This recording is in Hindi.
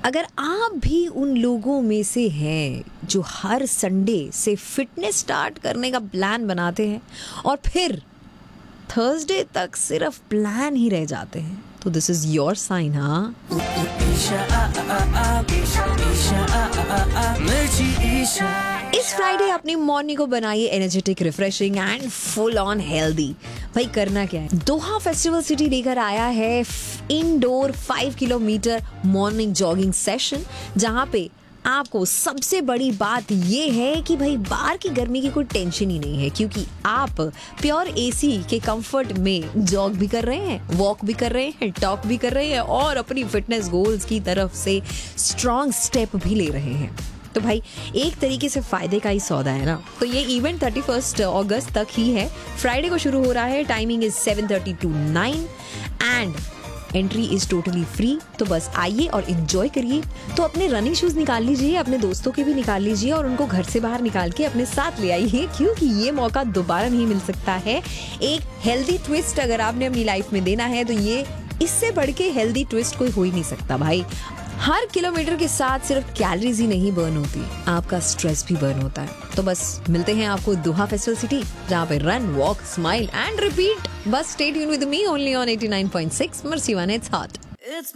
अगर आप भी उन लोगों में से हैं जो हर संडे से फिटनेस स्टार्ट करने का प्लान बनाते हैं और फिर थर्सडे तक सिर्फ प्लान ही रह जाते हैं, तो दिस इज योर साइन। हाँ, इस फ्राइडे अपनी मॉर्निंग को बनाइए energetic, refreshing and full on healthy. भाई करना क्या है, दोहा फेस्टिवल सिटी लेकर आया है indoor 5 kilometre morning jogging session, जहां पे आपको सबसे बड़ी बात ये है कि भाई बाहर की गर्मी की कोई टेंशन ही नहीं है, क्योंकि आप प्योर एसी के कंफर्ट में जॉग भी कर रहे हैं, वॉक भी कर रहे हैं, टॉक भी कर रहे हैं और अपनी फिटनेस गोल्स की तरफ से स्ट्रॉन्ग स्टेप भी ले रहे हैं। तो भाई एक तरीके से फायदे का ही सौदा है ना। तो ये इवेंट 31 अगस्त तक ही है, फ्राइडे को शुरू हो रहा है। Timing is 7:30 to 9 and entry is totally free. तो बस आइए और एंजॉय करिए। तो अपने रनिंग शूज निकाल लीजिए, अपने दोस्तों के भी निकाल लीजिए और उनको घर से बाहर निकाल के अपने साथ ले आइए, क्योंकि ये मौका दोबारा नहीं मिल सकता है। एक हेल्दी ट्विस्ट अगर आपने अपनी लाइफ में देना है तो ये इससे बढ़ के हेल्दी ट्विस्ट कोई हो ही नहीं सकता भाई। हर किलोमीटर के साथ सिर्फ कैलोरीज ही नहीं बर्न होती, आपका स्ट्रेस भी बर्न होता है। तो बस मिलते हैं आपको दोहा फेस्टिवल सिटी, जहाँ पे run, walk, smile and repeat. बस stay tune with me only on 89.6 mercy one, it's hot.